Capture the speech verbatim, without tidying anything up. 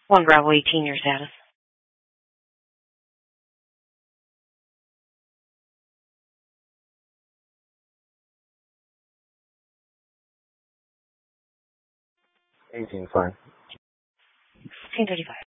One Bravo eighteen, your status. eighteen, fine. fifteen thirty-five.